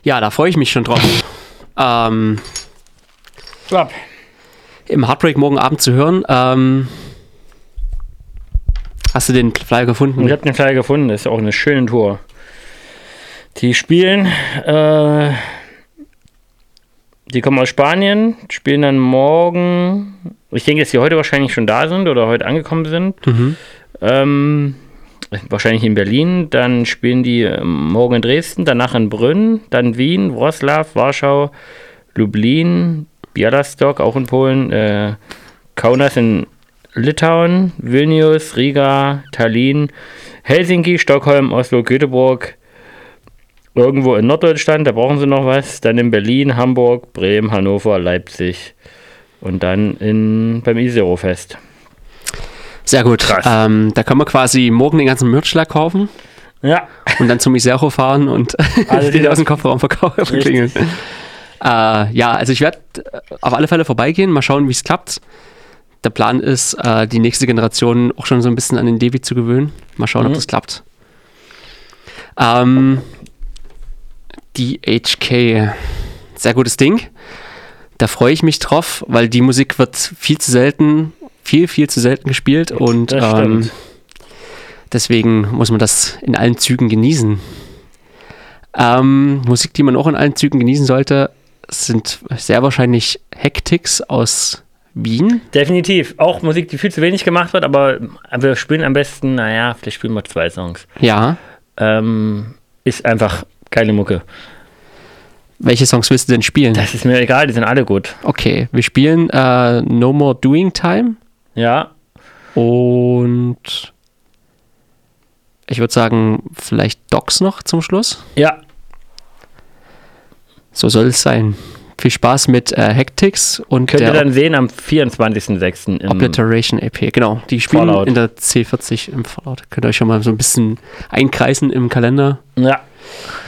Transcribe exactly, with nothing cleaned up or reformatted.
Ja, da freue ich mich schon drauf. ähm, Klapp. Im Heartbreak morgen Abend zu hören. Ähm, hast du den Flyer gefunden? Ich habe den Flyer gefunden, das ist auch eine schöne Tour. Die spielen, äh, die kommen aus Spanien, spielen dann morgen, ich denke, dass die heute wahrscheinlich schon da sind oder heute angekommen sind. Mhm. Ähm, wahrscheinlich in Berlin, dann spielen die morgen in Dresden, danach in Brünn, dann Wien, Wrocław, Warschau, Lublin, Białystok, auch in Polen, äh, Kaunas in Litauen, Vilnius, Riga, Tallinn, Helsinki, Stockholm, Oslo, Göteborg, irgendwo in Norddeutschland, da brauchen sie noch was, dann in Berlin, Hamburg, Bremen, Hannover, Leipzig und dann in, beim Isero-Fest. Sehr gut. Ähm, da können wir quasi morgen den ganzen Merch kaufen. Ja. Und dann zum Isero fahren und Also den aus dem Kofferraum verkaufen. Klingeln. Äh, ja, also ich werde auf alle Fälle vorbeigehen, mal schauen, wie es klappt. Der Plan ist, äh, die nächste Generation auch schon so ein bisschen an den Devi zu gewöhnen. Mal schauen, mhm. ob das klappt. Ähm, D H K, sehr gutes Ding. Da freue ich mich drauf, weil die Musik wird viel zu selten, viel, viel zu selten gespielt und ähm, deswegen muss man das in allen Zügen genießen. Ähm, Musik, die man auch in allen Zügen genießen sollte, sind sehr wahrscheinlich Hectics aus Wien. Definitiv. Auch Musik, die viel zu wenig gemacht wird, aber wir spielen am besten, naja, vielleicht spielen wir zwei Songs. Ja. Ähm, ist einfach geile Mucke. Welche Songs willst du denn spielen? Das ist mir egal, die sind alle gut. Okay, wir spielen äh, No More Doing Time. Ja. Und ich würde sagen, vielleicht Docs noch zum Schluss. Ja. So soll es sein. Viel Spaß mit äh, Hectics und könnt der ihr dann sehen am vierundzwanzigsten sechsten im Obliteration E P. Genau, die spielen Fallout. in der C vierzig im Fallout. Könnt ihr euch schon mal so ein bisschen einkreisen im Kalender. Ja.